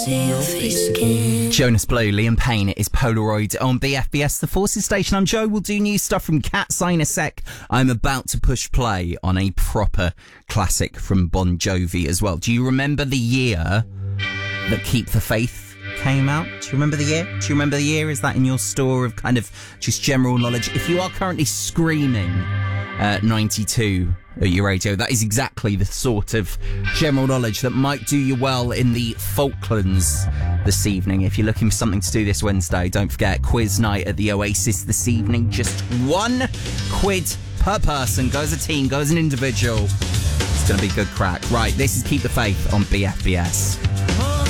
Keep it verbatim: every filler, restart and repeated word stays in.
Jonas Blue, Liam Payne, it is Polaroid on B F B S, the Forces Station. I'm Joe. We'll do new stuff from Cat's Eye in a sec. I'm about to push play on a proper classic from Bon Jovi as well. Do you remember the year that Keep the Faith came out? Do you remember the year? Do you remember the year? Is that in your store of kind of just general knowledge? If you are currently screaming uh, ninety-two at your radio, that is exactly the sort of general knowledge that might do you well in the Falklands this evening. If you're looking for something to do this Wednesday, don't forget quiz night at the Oasis this evening. Just one quid per person. Go as a team, go as an individual. It's going to be good crack. Right, this is Keep the Faith on B F B S.